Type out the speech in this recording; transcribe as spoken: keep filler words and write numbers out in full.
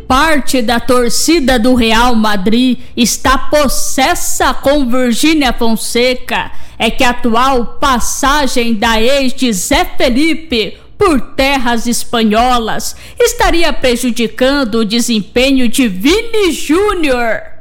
parte da torcida do Real Madrid está possessa com Virgínia Fonseca é que a atual passagem da ex de Zé Felipe por terras espanholas estaria prejudicando o desempenho de Vini Júnior.